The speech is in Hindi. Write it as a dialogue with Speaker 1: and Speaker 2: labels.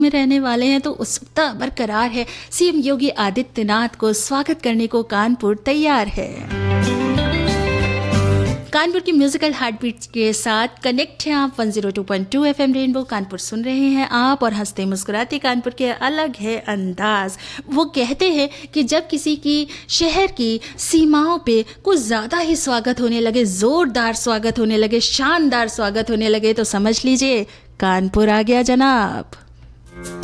Speaker 1: में रहने वाले हैं तो उत्सुकता बरकरार है। सीएम योगी आदित्यनाथ को स्वागत करने को कानपुर तैयार है। कानपुर की म्यूजिकल हार्टबीट के साथ कनेक्ट हैं आप 102.2 FM रेनबो कानपुर सुन रहे हैं आप, और हंसते मुस्कुराते कानपुर के अलग है अंदाज। वो कहते हैं कि जब किसी की शहर की सीमाओं पे कुछ ज़्यादा ही स्वागत होने लगे, ज़ोरदार स्वागत होने लगे, शानदार स्वागत होने लगे, तो समझ लीजिए कानपुर आ गया जनाब।